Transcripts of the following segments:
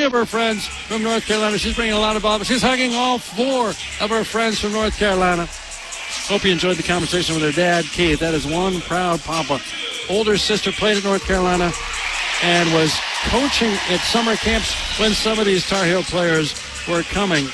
of her friends from North Carolina. She's bringing a lot of ball, but she's hugging all 4 of her friends from North Carolina. Hope you enjoyed the conversation with her dad, Keith. That is one proud papa. Older sister played at North Carolina and was coaching at summer camps when some of these Tar Heel players were coming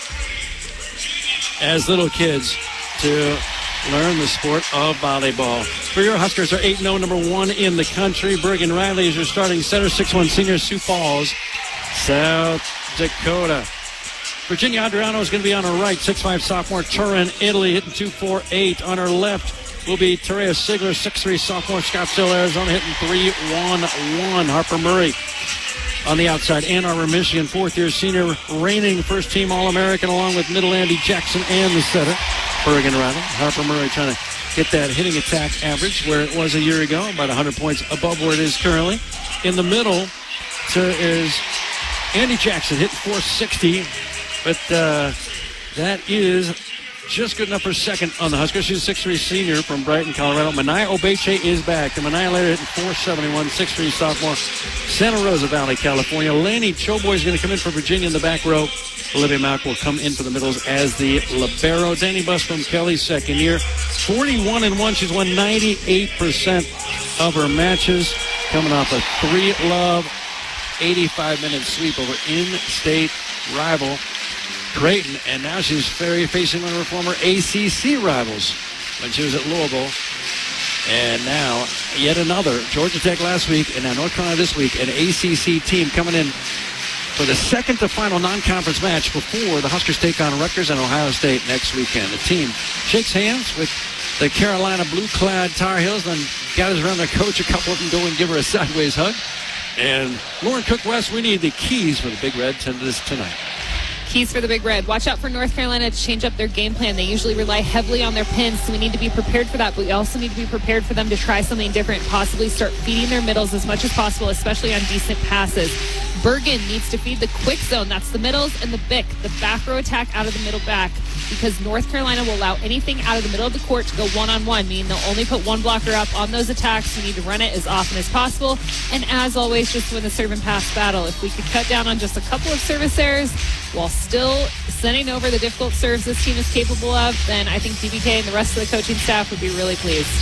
as little kids to learn the sport of volleyball. For your Huskers are 8-0, number 1 in the country. Bergen Riley is your starting center, 6'1" senior, Sioux Falls, South Dakota. Virginia Adriano is going to be on her right, 6'5" sophomore, Turin, Italy, hitting 2.48. On her left will be Terea Sigler, 6'3" sophomore, Scottsdale, Arizona, hitting 3.11. Harper Murray on the outside, Ann Arbor, Michigan, 4th-year senior, reigning first-team All-American, along with middle Andy Jackson and the setter, Bergen Riley. Harper Murray trying to get that hitting attack average where it was a year ago, about 100 points above where it is currently. In the middle is Andy Jackson, hitting 460, but that is just good enough for second on the Huskers. She's a 6'3" senior from Brighton, Colorado. Mania Obeche is back. The Mania later hitting 471, 6'3" sophomore, Santa Rosa Valley, California. Laney Choboy is going to come in for Virginia in the back row. Olivia Mack will come in for the middles as the libero. Danny Buss from Kelly, second year. 41-1. She's won 98% of her matches. Coming off a 3-love, 85-minute sweep over in-state rival Creighton, and now she's facing one of her former ACC rivals when she was at Louisville. And now, yet another, Georgia Tech last week, and now North Carolina this week, an ACC team coming in for the second to final non-conference match before the Huskers take on Rutgers and Ohio State next weekend. The team shakes hands with the Carolina blue-clad Tar Heels, then gathers around their coach. A couple of them go and give her a sideways hug. And Lauren Cook-West, we need the keys for the Big Red tonight. Keys for the Big Red. Watch out for North Carolina to change up their game plan. They usually rely heavily on their pins, so we need to be prepared for that, but we also need to be prepared for them to try something different, possibly start feeding their middles as much as possible, especially on decent passes. Bergen needs to feed the quick zone. That's the middles and the BIC, the back row attack out of the middle back, because North Carolina will allow anything out of the middle of the court to go one-on-one, meaning they'll only put one blocker up on those attacks. You need to run it as often as possible, and as always, just win the serve and pass battle. If we could cut down on just a couple of service errors while still sending over the difficult serves this team is capable of, then I think DBK and the rest of the coaching staff would be really pleased.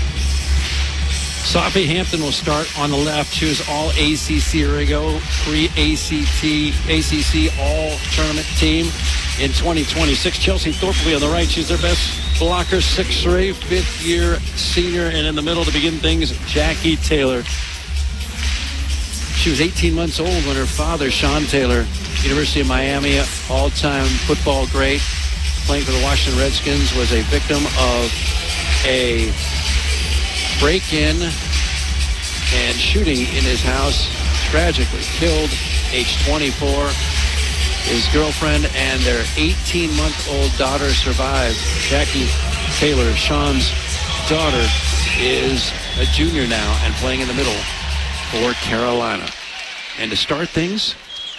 Sophie Hampton will start on the left. She was all ACC Origo, ACC all-tournament team in 2026. Chelsea Thorpe will be on the right. She's their best blocker, 6'3", 5th-year senior. And in the middle to begin things, Jackie Taylor. She was 18 months old when her father, Sean Taylor, University of Miami, all-time football great, playing for the Washington Redskins, was a victim of a break-in and shooting in his house. Tragically killed, age 24. His girlfriend and their 18-month-old daughter survived. Jackie Taylor, Sean's daughter, is a junior now and playing in the middle for Carolina. And to start things,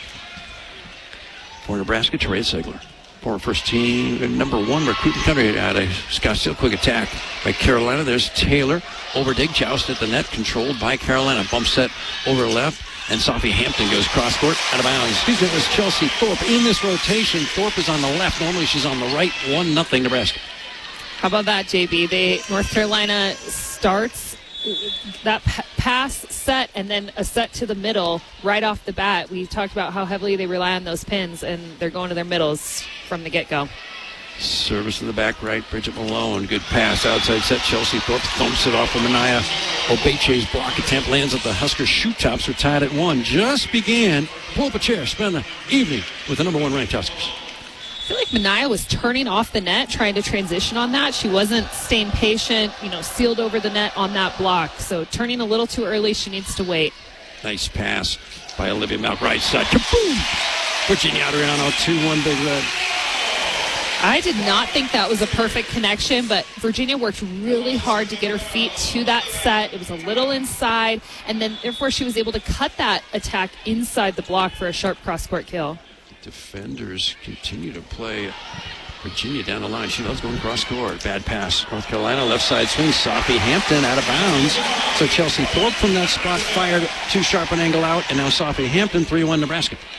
for Nebraska, Terea Sigler. For first team, number 1 recruiting country out of Scottsdale. Quick attack by Carolina. There's Taylor over Dig Joust at the net, controlled by Carolina. Bump set over left, and Sophie Hampton goes cross court out of bounds. Excuse me, it was Chelsea Thorpe in this rotation. Thorpe is on the left. Normally she's on the right. 1-0 Nebraska. How about that, JB? North Carolina starts that pass set and then a set to the middle right off the bat. We talked about how heavily they rely on those pins, and they're going to their middles from the get-go. Service to the back right, Bridget Malone. Good pass, outside set. Chelsea Thorpe thumps it off of Mania Obeche's block attempt. Lands at the Husker shoe tops. Are tied at 1. Just began. Pull up a chair. Spend the evening with the number 1 ranked Huskers. I feel like Mania was turning off the net, trying to transition on that. She wasn't staying patient, sealed over the net on that block. So turning a little too early, she needs to wait. Nice pass by Olivia Malk, right side. Kaboom! Virginia Adriano, 2-1 Big Red. I did not think that was a perfect connection, but Virginia worked really hard to get her feet to that set. It was a little inside, and then therefore she was able to cut that attack inside the block for a sharp cross-court kill. Defenders continue to play Virginia down the line. She loves going cross court. Bad pass. North Carolina left side swing. Sophie Hampton out of bounds. So Chelsea Thorpe from that spot fired too sharp an angle out. And now Sophie Hampton, 3-1 Nebraska.